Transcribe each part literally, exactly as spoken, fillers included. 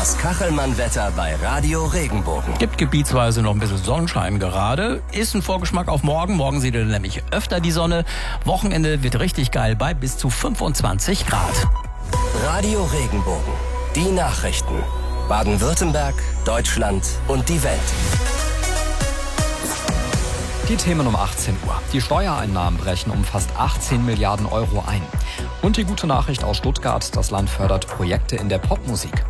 Das Kachelmann-Wetter bei Radio Regenbogen. Gibt gebietsweise noch ein bisschen Sonnenschein gerade. Ist ein Vorgeschmack auf morgen. Morgen sieht ihr nämlich öfter die Sonne. Wochenende wird richtig geil bei bis zu fünfundzwanzig Grad. Radio Regenbogen. Die Nachrichten. Baden-Württemberg, Deutschland und die Welt. Die Themen um achtzehn Uhr. Die Steuereinnahmen brechen um fast achtzehn Milliarden Euro ein. Und die gute Nachricht aus Stuttgart, das Land fördert Projekte in der Popmusik.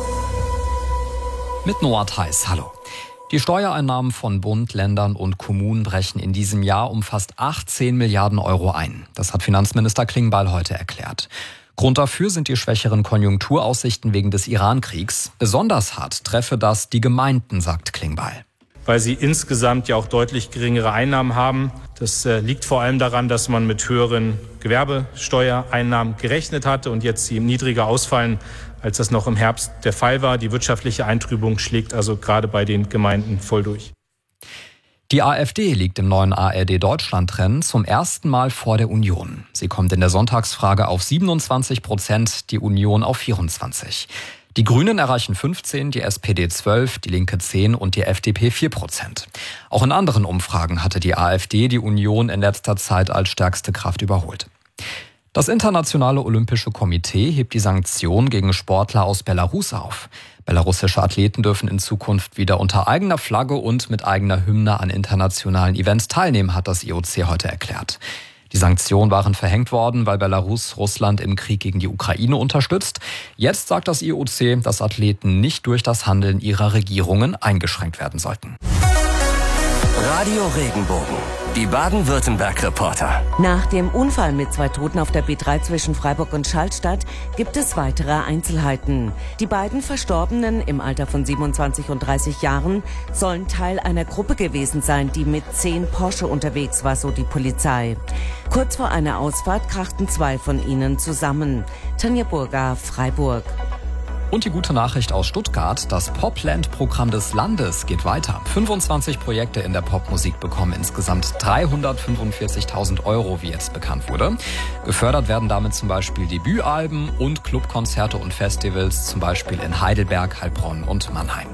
Mit Noah Theis, hallo. Die Steuereinnahmen von Bund, Ländern und Kommunen brechen in diesem Jahr um fast achtzehn Milliarden Euro ein. Das hat Finanzminister Klingbeil heute erklärt. Grund dafür sind die schwächeren Konjunkturaussichten wegen des Iran-Kriegs. Besonders hart treffe das die Gemeinden, sagt Klingbeil. Weil sie insgesamt ja auch deutlich geringere Einnahmen haben. Das äh, liegt vor allem daran, dass man mit höheren Gewerbesteuereinnahmen gerechnet hatte und jetzt sie niedriger ausfallen, als das noch im Herbst der Fall war. Die wirtschaftliche Eintrübung schlägt also gerade bei den Gemeinden voll durch. Die AfD liegt im neuen A R D-Deutschland-Rennen zum ersten Mal vor der Union. Sie kommt in der Sonntagsfrage auf siebenundzwanzig Prozent, die Union auf vierundzwanzig. Die Grünen erreichen fünfzehn, die S P D zwölf, die Linke zehn und die F D P vier Prozent. Auch in anderen Umfragen hatte die AfD die Union in letzter Zeit als stärkste Kraft überholt. Das Internationale Olympische Komitee hebt die Sanktionen gegen Sportler aus Belarus auf. Belarussische Athleten dürfen in Zukunft wieder unter eigener Flagge und mit eigener Hymne an internationalen Events teilnehmen, hat das I O C heute erklärt. Die Sanktionen waren verhängt worden, weil Belarus Russland im Krieg gegen die Ukraine unterstützt. Jetzt sagt das I O C, dass Athleten nicht durch das Handeln ihrer Regierungen eingeschränkt werden sollten. Radio Regenbogen. Die Baden-Württemberg-Reporter. Nach dem Unfall mit zwei Toten auf der B drei zwischen Freiburg und Schallstadt gibt es weitere Einzelheiten. Die beiden Verstorbenen im Alter von siebenundzwanzig und dreißig Jahren sollen Teil einer Gruppe gewesen sein, die mit zehn Porsche unterwegs war, so die Polizei. Kurz vor einer Ausfahrt krachten zwei von ihnen zusammen. Tanja Burger, Freiburg. Und die gute Nachricht aus Stuttgart, das Popland-Programm des Landes geht weiter. fünfundzwanzig Projekte in der Popmusik bekommen insgesamt dreihundertfünfundvierzigtausend Euro, wie jetzt bekannt wurde. Gefördert werden damit zum Beispiel Debütalben und Clubkonzerte und Festivals, zum Beispiel in Heidelberg, Heilbronn und Mannheim.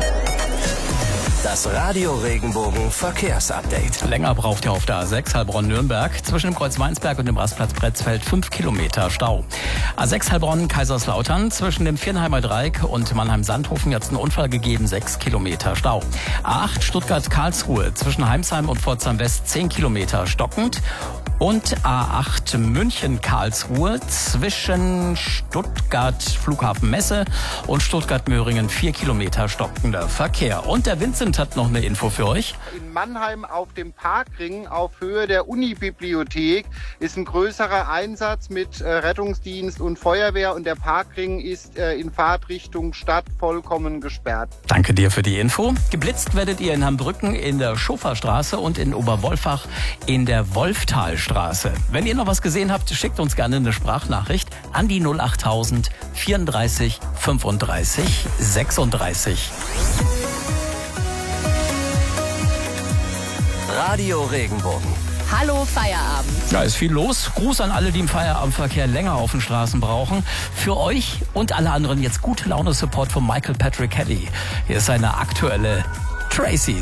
Das Radio Regenbogen Verkehrsupdate. Länger braucht ihr auf der A sechs Heilbronn-Nürnberg. Zwischen dem Kreuz Weinsberg und dem Rastplatz Pretzfeld fünf Kilometer Stau. A sechs Heilbronn-Kaiserslautern. Zwischen dem Viernheimer Dreieck und Mannheim-Sandhofen jetzt einen Unfall gegeben. sechs Kilometer Stau. A acht Stuttgart-Karlsruhe. Zwischen Heimsheim und Pforzheim-West zehn Kilometer stockend. Und A acht München-Karlsruhe zwischen Stuttgart Flughafen Messe und Stuttgart-Möhringen vier Kilometer stockender Verkehr. Und der Vincent hat noch eine Info für euch. In Mannheim auf dem Parkring auf Höhe der Unibibliothek ist ein größerer Einsatz mit äh, Rettungsdienst und Feuerwehr und der Parkring ist äh, in Fahrtrichtung Stadt vollkommen gesperrt. Danke dir für die Info. Geblitzt werdet ihr in Hambrücken in der Schoferstraße und in Oberwolfach in der Wolftalstraße. Wenn ihr noch was gesehen habt, schickt uns gerne eine Sprachnachricht an die null achttausend vierunddreißig fünfunddreißig sechsunddreißig. Radio Regenbogen. Hallo Feierabend. Ja, ist viel los. Gruß an alle, die im Feierabendverkehr länger auf den Straßen brauchen. Für euch und alle anderen jetzt gute Laune-Support von Michael Patrick Kelly. Hier ist seine aktuelle Tracy.